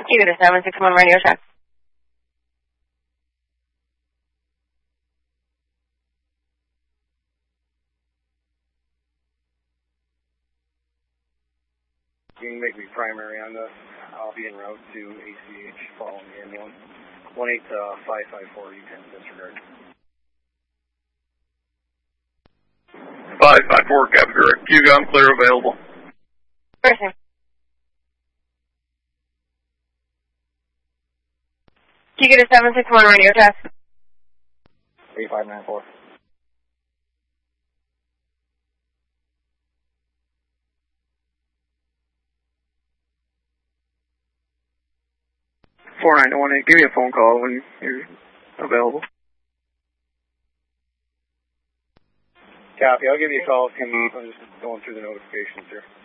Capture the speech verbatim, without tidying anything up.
You get a seven six one radio check. You can make me primary on this. I'll be en route to A C H following the ambulance. one eight five five four, you can disregard. five five four, Captain Direct. Q-Gun, clear available. First name. You get a seven six one radio check. three five nine four. four nine one eight, give me a phone call when you're available. Copy, I'll give you a call. I'm just going through the notifications here.